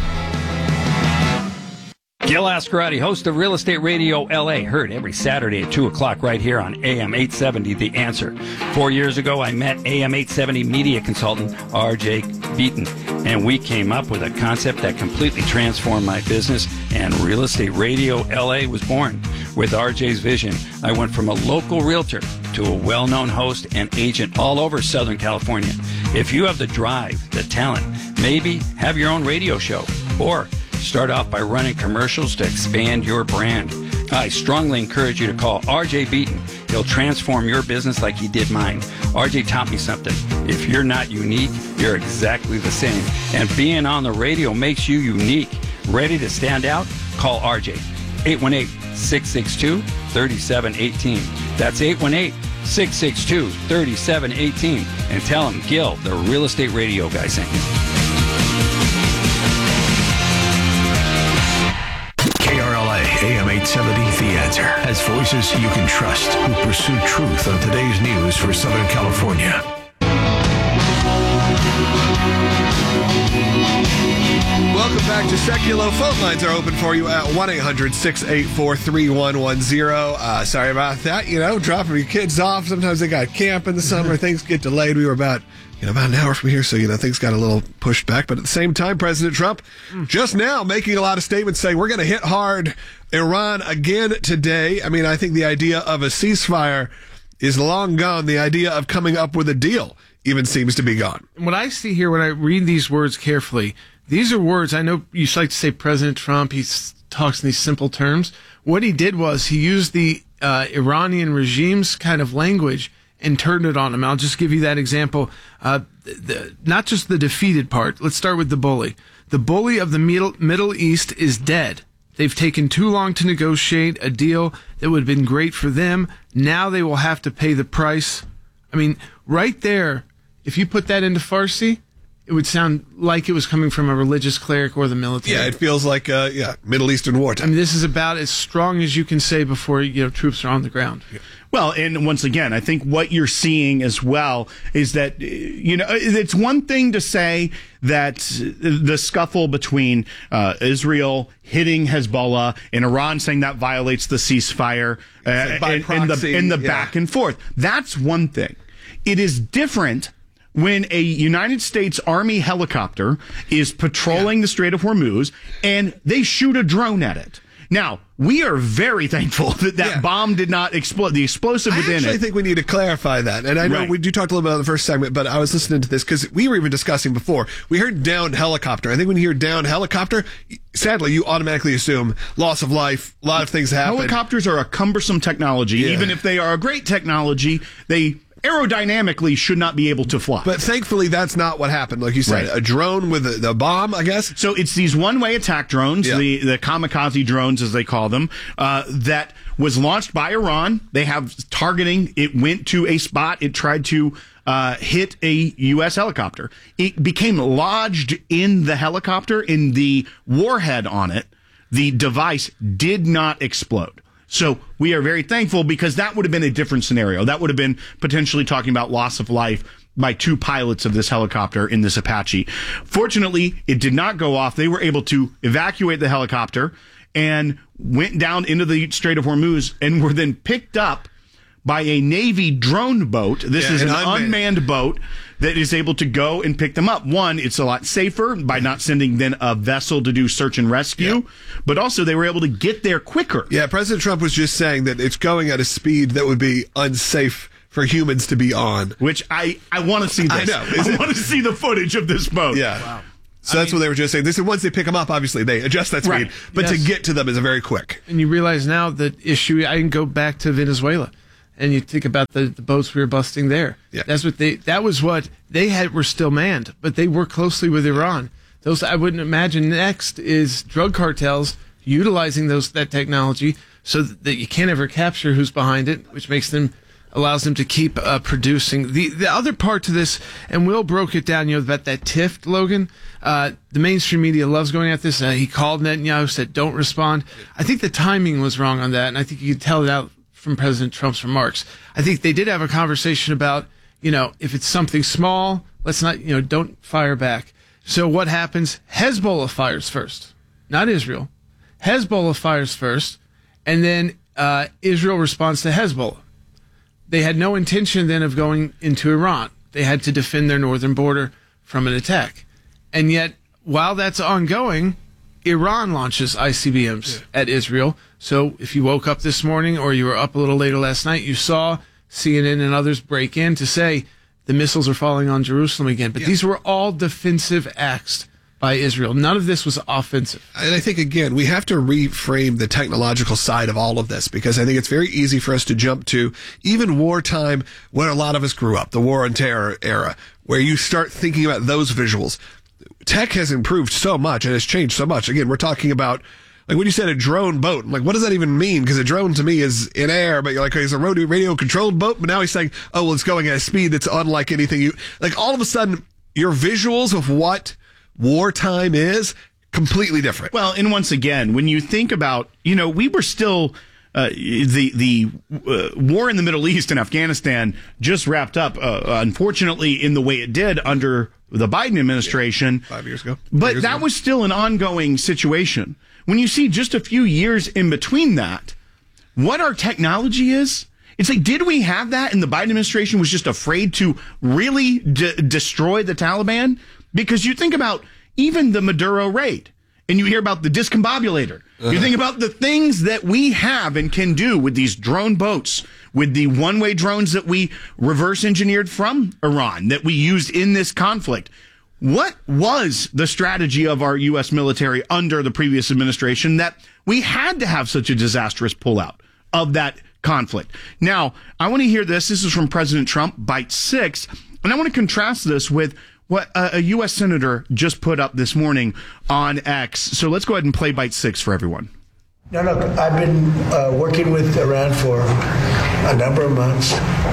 Gil Ascarati, host of Real Estate Radio LA, heard every Saturday at 2 o'clock right here on AM 870, The Answer. 4 years ago, I met AM 870 media consultant R.J. Beaton, and we came up with a concept that completely transformed my business, and Real Estate Radio LA was born. With RJ's vision, I went from a local realtor to a well-known host and agent all over Southern California. If you have the drive, the talent, maybe have your own radio show, or start off by running commercials to expand your brand, I strongly encourage you to call RJ Beaton. He'll transform your business like he did mine. RJ taught me something. If you're not unique, you're exactly the same. And being on the radio makes you unique. Ready to stand out? Call RJ. 818-662-3718. That's 818-662-3718. And tell him Gil, the Real Estate Radio guy, sent you. KRLA AM 870, The Answer, has voices you can trust who pursue truth on today's news for Southern California. Welcome back to Seculo. Phone lines are open for you at 1-800-684-3110. Sorry about that. Dropping your kids off. Sometimes they got camp in the summer. Things get delayed. We were about an hour from here, so, things got a little pushed back. But at the same time, President Trump just now making a lot of statements saying we're going to hit hard Iran again today. I mean, I think the idea of a ceasefire is long gone. The idea of coming up with a deal even seems to be gone. What I see here when I read these words carefully, these are words, I know you like to say President Trump, he talks in these simple terms. What he did was he used the Iranian regime's kind of language and turned it on him. I'll just give you that example. Not just the defeated part. Let's start with the bully. The bully of the Middle East is dead. They've taken too long to negotiate a deal that would have been great for them. Now they will have to pay the price. I mean, right there, if you put that into Farsi, it would sound like it was coming from a religious cleric or the military. Yeah, it feels like, Middle Eastern wartime. I mean, this is about as strong as you can say before, troops are on the ground. Yeah. Well, and once again, I think what you're seeing as well is that, it's one thing to say that the scuffle between Israel hitting Hezbollah and Iran saying that violates the ceasefire in the back and forth. That's one thing. It is different when a United States Army helicopter is patrolling the Strait of Hormuz and they shoot a drone at it. Now, we are very thankful that bomb did not explode, the explosive within it. I think we need to clarify that. And I know you talked a little bit about the first segment, but I was listening to this because we were even discussing before. We heard downed helicopter. I think when you hear downed helicopter, sadly, you automatically assume loss of life, a lot of things happen. Helicopters are a cumbersome technology. Yeah. Even if they are a great technology, they aerodynamically should not be able to fly. But thankfully, that's not what happened. Like you said, a drone with the bomb, I guess. So it's these one-way attack drones, the kamikaze drones, as they call them, that was launched by Iran. They have targeting. It went to a spot. It tried to hit a U.S. helicopter. It became lodged in the helicopter, in the warhead on it. The device did not explode. So we are very thankful, because that would have been a different scenario. That would have been potentially talking about loss of life by two pilots of this helicopter in this Apache. Fortunately, it did not go off. They were able to evacuate the helicopter and went down into the Strait of Hormuz and were then picked up by a Navy drone boat. This is an unmanned boat that is able to go and pick them up. One, it's a lot safer by not sending then a vessel to do search and rescue, but also they were able to get there quicker. Yeah, President Trump was just saying that it's going at a speed that would be unsafe for humans to be on. Which I want to see this. I want to see the footage of this boat. Yeah. Wow. So that's what they were just saying. They said once they pick them up, obviously they adjust that speed, Right. but to Yes. get to them is very quick. And you realize now the issue, I can go back to Venezuela and you think about the boats we were busting there. Yeah. That was what they had, were still manned, but they work closely with Iran. Those, I wouldn't imagine next is drug cartels utilizing that technology so that you can't ever capture who's behind it, which allows them to keep producing. The other part to this, and Will broke it down, about that TIF, Logan. The mainstream media loves going at this. He called Netanyahu, said, don't respond. I think the timing was wrong on that, and I think you could tell it out from President Trump's remarks. I think they did have a conversation about, if it's something small, let's not, don't fire back. So what happens? Hezbollah fires first, not Israel. Hezbollah fires first, and then Israel responds to Hezbollah. They had no intention then of going into Iran. They had to defend their northern border from an attack. And yet, while that's ongoing, Iran launches ICBMs at Israel. So if you woke up this morning or you were up a little later last night, you saw CNN and others break in to say the missiles are falling on Jerusalem again. But these were all defensive acts by Israel. None of this was offensive. And I think, again, we have to reframe the technological side of all of this, because I think it's very easy for us to jump to even wartime, where a lot of us grew up, the war on terror era, where you start thinking about those visuals. Tech has improved so much and has changed so much. Again, we're talking about, like when you said a drone boat, I'm like, what does that even mean? Because a drone to me is in air, but you're like, it's a radio controlled boat. But now he's saying, oh, well, it's going at a speed that's unlike anything like all of a sudden your visuals of what wartime is completely different. Well, and once again, when you think about, we were still the war in the Middle East and Afghanistan just wrapped up, unfortunately, in the way it did under the Biden administration 5 years ago. But that was still an ongoing situation. When you see just a few years in between that, what our technology is, it's like, did we have that? And the Biden administration was just afraid to really destroy the Taliban? Because you think about even the Maduro raid, and you hear about the discombobulator. You think about the things that we have and can do with these drone boats, with the one-way drones that we reverse engineered from Iran, that we used in this conflict. What was the strategy of our U.S. military under the previous administration that we had to have such a disastrous pullout of that conflict? Now, I want to hear this. This is from President Trump, bite 6, and I want to contrast this with what a U.S. Senator just put up this morning on X. So let's go ahead and play bite 6 for everyone. No, look, I've been working with Iran for a number of months,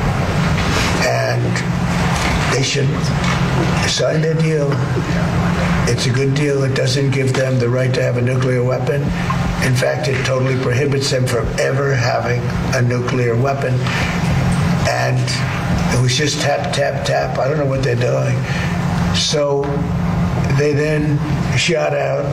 and they should sign their deal. It's a good deal. It doesn't give them the right to have a nuclear weapon. In fact, it totally prohibits them from ever having a nuclear weapon. And it was just tap, tap, tap. I don't know what they're doing. So they then shot at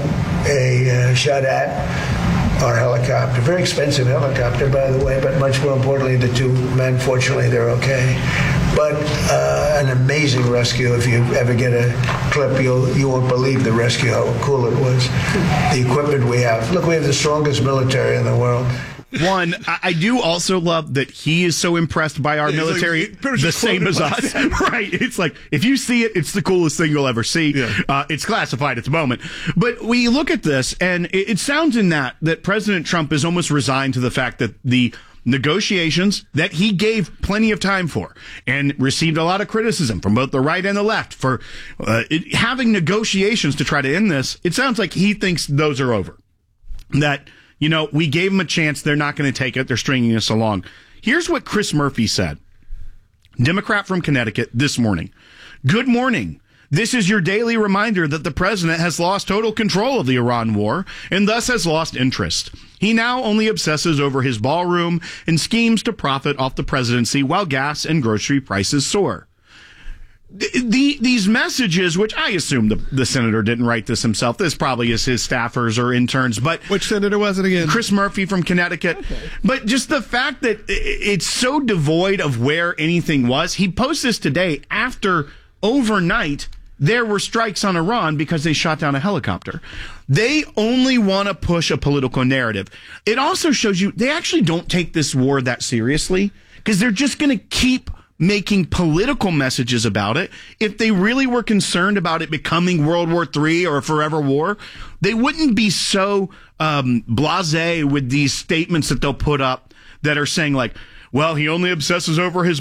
our helicopter, very expensive helicopter, by the way, but much more importantly, the two men, fortunately, they're okay. But an amazing rescue. If you ever get a clip, you won't believe the rescue, how cool it was. The equipment we have. Look, we have the strongest military in the world. One, I do also love that he is so impressed by our military, the same as us. Right. It's like, if you see it, it's the coolest thing you'll ever see. Yeah. It's classified at the moment. But we look at this, and it sounds in that President Trump is almost resigned to the fact that the negotiations that he gave plenty of time for and received a lot of criticism from both the right and the left for having negotiations to try to end this, it sounds like he thinks those are over. That, we gave them a chance. They're not going to take it. They're stringing us along. Here's what Chris Murphy said, Democrat from Connecticut, this morning. Good morning. This is your daily reminder that the president has lost total control of the Iran war and thus has lost interest. He now only obsesses over his ballroom and schemes to profit off the presidency while gas and grocery prices soar. these messages, which I assume the senator didn't write this himself. This probably is his staffers or interns. But which senator was it again? Chris Murphy from Connecticut. Okay. But just the fact that it's so devoid of where anything was. He posts this today after overnight there were strikes on Iran because they shot down a helicopter. They only want to push a political narrative. It also shows you they actually don't take this war that seriously because they're just going to keep making political messages about it. If they really were concerned about it becoming World War III or a forever war, they wouldn't be so blasé with these statements that they'll put up that are saying like, well, he only obsesses over his